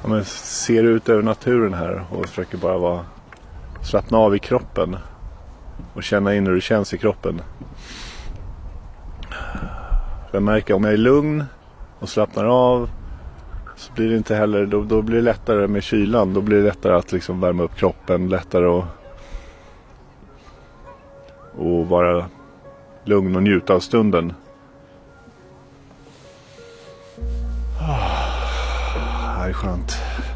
men ser ut över naturen här och försöker bara slappna av i kroppen och känna in hur det känns i kroppen. Jag märker om jag är lugn och slappnar av, så blir det inte heller, då blir det lättare med kylan. Då blir det lättare att liksom värma upp kroppen, lättare att vara lugn och njuta av stunden. Det är skönt.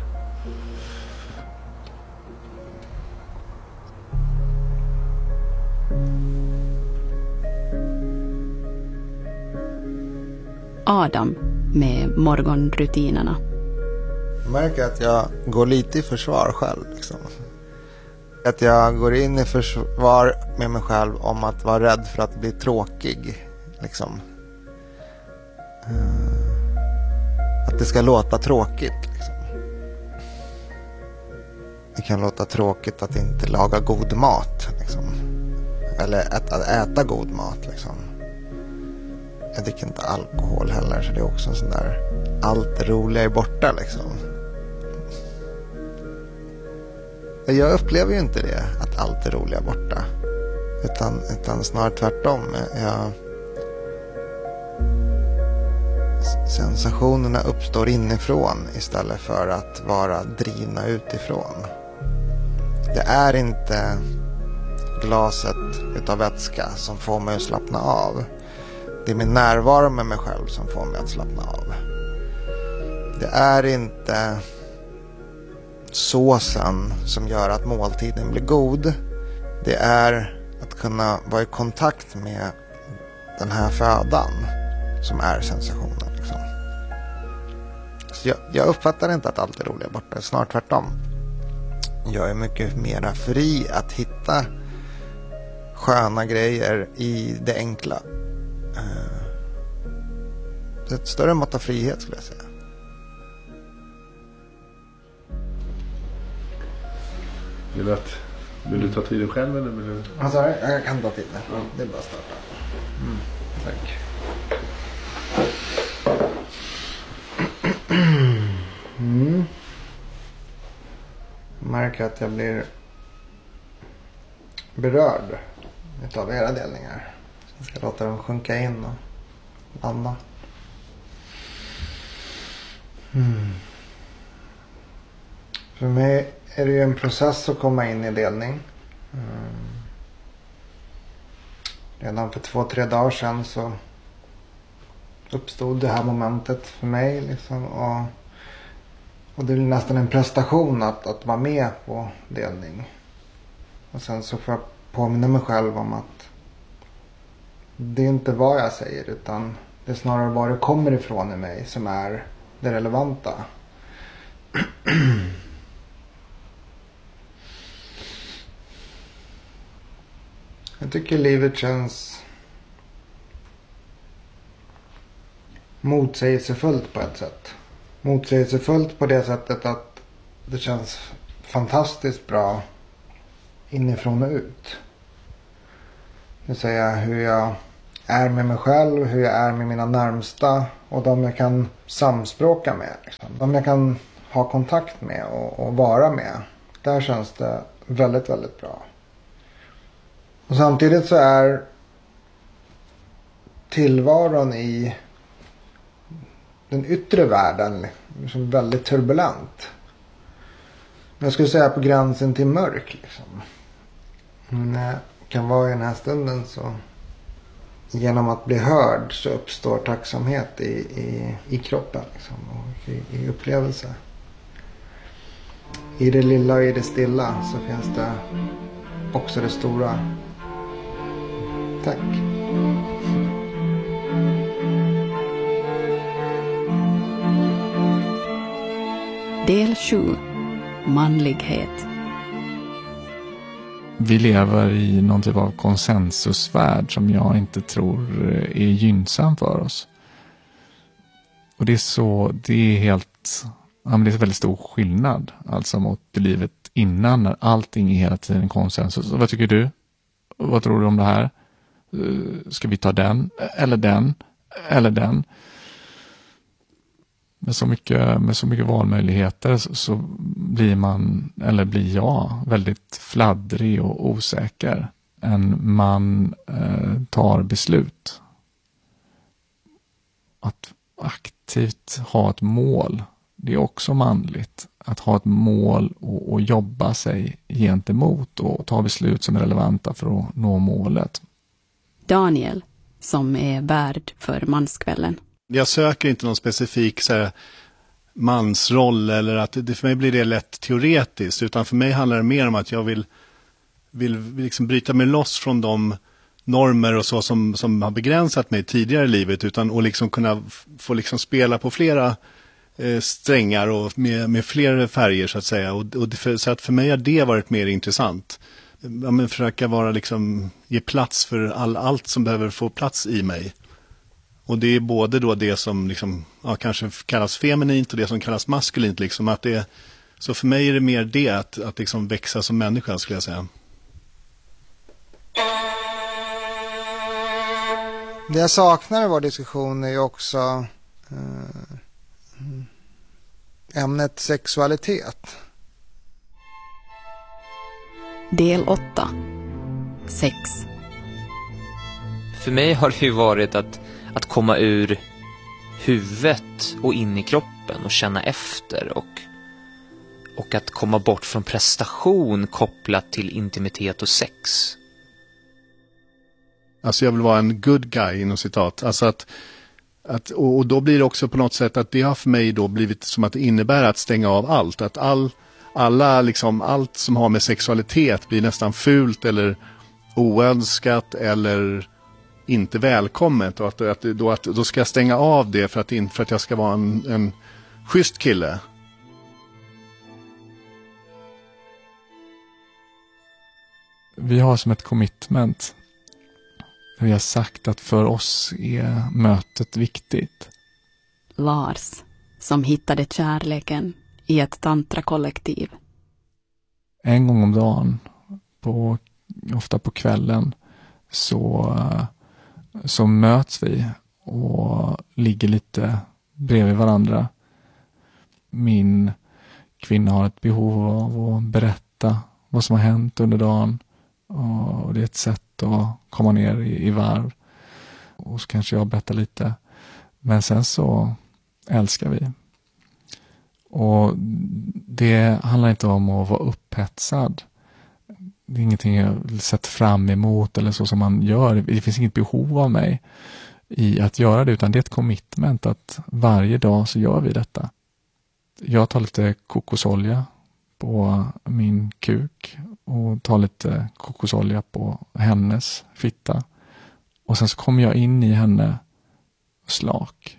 Adam med morgonrutinerna. Jag märker att jag går lite i försvar själv. Liksom. Att jag går in i försvar med mig själv om att vara rädd för att bli tråkig. Liksom. Att det ska låta tråkigt. Liksom. Det kan låta tråkigt att inte laga god mat. Liksom. Eller att äta god mat. Liksom. Jag dricker inte alkohol heller, så det är också en sån där, allt det roliga är borta liksom. Jag upplever ju inte det, att allt är roliga är borta. Utan snarare tvärtom. Sensationerna uppstår inifrån istället för att vara drivna utifrån. Det är inte glaset utav vätska som får mig att slappna av. Det är min närvaro med mig själv som får mig att slappna av. Det är inte såsen som gör att måltiden blir god. Det är att kunna vara i kontakt med den här födan som är sensationen. Liksom. Så jag uppfattar inte att allt är roligt borta. Snart tvärtom. Jag är mycket mera fri att hitta sköna grejer i det enkla. Det är ett större mått av frihet skulle jag säga. Vill du ta tiden själv eller vill du? Alltså, jag kan ta tiden. Ja. Det är bara att starta. Tack. Jag märker att jag blir berörd utav era delningar. Jag ska låta dem sjunka in och landa. För mig är det ju en process att komma in i delning. Redan för 2-3 dagar sedan så uppstod det här momentet för mig. Liksom, och det är nästan en prestation att vara med på delning. Och sen så får jag påminna mig själv om att det är inte vad jag säger, utan det är snarare var det kommer ifrån i mig som är det relevanta. Jag tycker livet känns motsägelsefullt på ett sätt. Motsägelsefullt på det sättet att det känns fantastiskt bra inifrån och ut. Det vill säga hur jag är med mig själv, hur jag är med mina närmsta och de jag kan samspråka med. Liksom. De jag kan ha kontakt med och vara med. Där känns det väldigt, väldigt bra. Och samtidigt så är tillvaron i den yttre världen liksom väldigt turbulent. Jag skulle säga på gränsen till mörk. Liksom. Men jag kan vara i den här stunden så genom att bli hörd så uppstår tacksamhet i kroppen liksom, och i upplevelse. I det lilla och i det stilla så finns det också det stora. Tack. Del 7. Manlighet. Vi lever i någon typ av konsensusvärld som jag inte tror är gynnsam för oss. Och det är helt, ja, men det är en väldigt stor skillnad alltså mot livet innan när allting är hela tiden konsensus. Och vad tycker du? Vad tror du om det här? Ska vi ta den eller den eller den? med så mycket valmöjligheter så blir jag väldigt fladdrig och osäker. En man tar beslut. Att aktivt ha ett mål, det är också manligt. Att ha ett mål och jobba sig gentemot och ta beslut som är relevanta för att nå målet. Daniel, som är värd för manskvällen. Jag söker inte någon specifik så här, mansroll eller att för mig blir det lätt teoretiskt, utan för mig handlar det mer om att jag vill liksom bryta mig loss från de normer och så som har begränsat mig tidigare i livet, utan och liksom kunna få liksom spela på flera strängar och med fler färger så att säga, så att för mig har det varit mer intressant. Ja, men försöka vara liksom, ge plats för allt som behöver få plats i mig. Och det är både då det som liksom, ja, kanske kallas feminint och det som kallas maskulint liksom, att det, så för mig är det mer det att liksom växa som människa, skulle jag säga. Det jag saknar i vår diskussion är ju också ämnet sexualitet. Del 8. Sex. För mig har det ju varit att komma ur huvudet och in i kroppen och känna efter och att komma bort från prestation kopplat till intimitet och sex. Alltså jag vill vara en good guy inom citat. Alltså och då blir det också på något sätt att det har för mig då blivit som att det innebär att stänga av allt. Att alla liksom, allt som har med sexualitet blir nästan fult eller oönskat eller inte välkommet. Och att då ska jag stänga av det för att jag ska vara en schysst kille. Vi har som ett commitment. Vi har sagt att för oss är mötet viktigt. Lars, som hittade kärleken i ett tantrakollektiv. En gång om dagen, ofta på kvällen, så möts vi och ligger lite bredvid varandra. Min kvinna har ett behov av att berätta vad som har hänt under dagen. Och det är ett sätt att komma ner i varv. Och så kanske jag berättar lite. Men sen så älskar vi. Och det handlar inte om att vara upphetsad. Det är ingenting jag sett fram emot eller så som man gör. Det finns inget behov av mig i att göra det, utan det är ett commitment att varje dag så gör vi detta. Jag tar lite kokosolja på min kuk och tar lite kokosolja på hennes fitta. Och sen så kommer jag in i henne slak.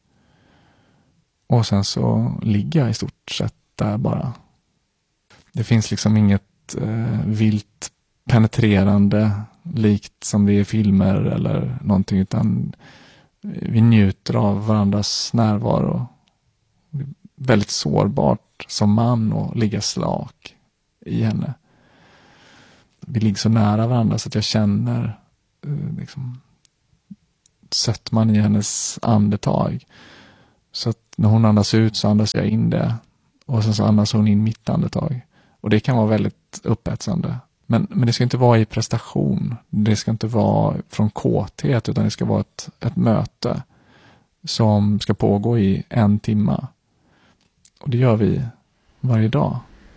Och sen så ligger jag i stort sett där bara. Det finns liksom inget vilt penetrerande likt som det är i filmer eller någonting, utan vi njuter av varandras närvaro. Det är väldigt sårbart som man att ligga slak i henne. Vi ligger så nära varandra så att jag känner liksom sötman i hennes andetag. Så att när hon andas ut så andas jag in det. Och sen så andas hon in mitt andetag. Och det kan vara väldigt upphetsande. Men det ska inte vara i prestation. Det ska inte vara från kåthet, utan det ska vara ett möte som ska pågå i 1 timme. Och det gör vi varje dag.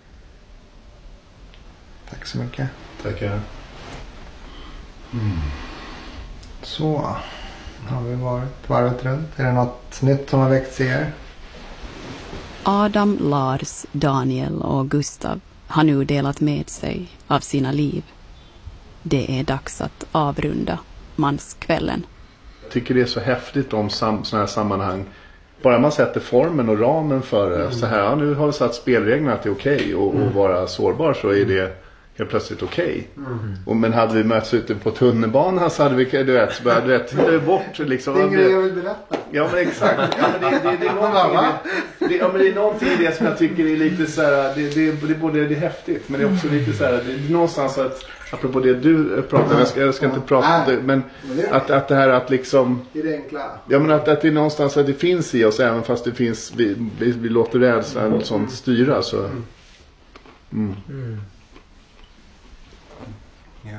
Tack så mycket. Tackar. Så har vi varit varvet runt. Är det något nytt som har väckts i er? Adam, Lars, Daniel och Gustav har nu delat med sig av sina liv. Det är dags att avrunda manskvällen. Jag tycker det är så häftigt om sådana här sammanhang. Bara man sätter formen och ramen för det. Så här, ja, nu har vi satt spelreglerna att det är okej och vara sårbar, så är det helt plötsligt okej. Men hade vi mötts ute på tunnelbanan så hade vi, du vet, tittar vi bort liksom. Det är inget jag vill berätta. Ja, men exakt. Ja, men det är någonting i det som jag tycker är lite så här, det är häftigt, men det är också lite så här, det är någonstans att apropå det du pratade, jag ska inte prata, men att det här att liksom... Det är det enkla. Ja, men att det är någonstans att det finns i oss, även fast det finns, vi låter rädslan och sånt styra, så... Ja.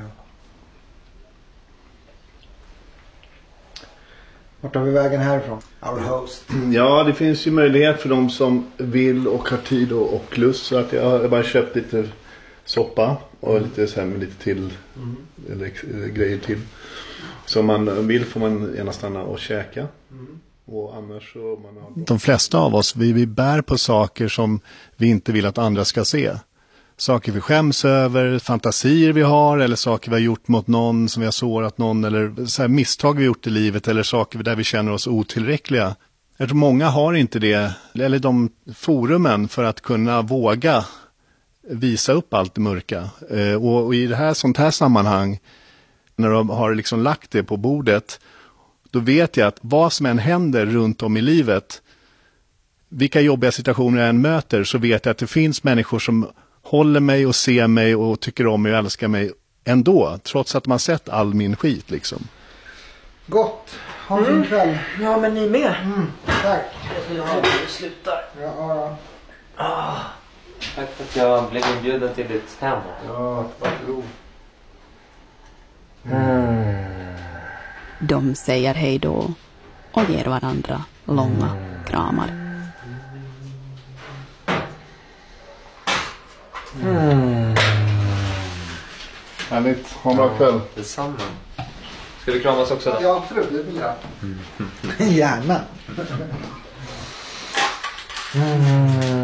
Vart har vi vägen härifrån? Our host. Ja, det finns ju möjlighet för de som vill och har tid och lust. Så att jag har bara köpt lite soppa och lite så här med lite till eller grejer till. Så om man vill får man gärna stanna och käka. Och annars så man har... De flesta av oss, vi bär på saker som vi inte vill att andra ska se. Saker vi skäms över, fantasier vi har, eller saker vi har gjort mot någon som vi har sårat någon, eller så här misstag vi har gjort i livet, eller saker där vi känner oss otillräckliga. Jag tror många har inte det, eller de forumen för att kunna våga visa upp allt det mörka. Och i det här, sånt här sammanhang, när de har liksom lagt det på bordet, då vet jag att vad som än händer runt om i livet, vilka jobbiga situationer jag än möter, så vet jag att det finns människor som håller mig och ser mig och tycker om mig och älskar mig ändå, trots att man sett all min skit liksom. Gott. Ha en fin kväll. Ja, men ni med. Tack. Jag slutar. Ja. Tack för att jag blev inbjuden till ditt hem. Ja, varsågod. De säger hej då och ger varandra långa kramar. Härligt, ha en bra kväll. Detsamma. Ska vi kramas också då? Ja, absolut, det vill jag. Gärna.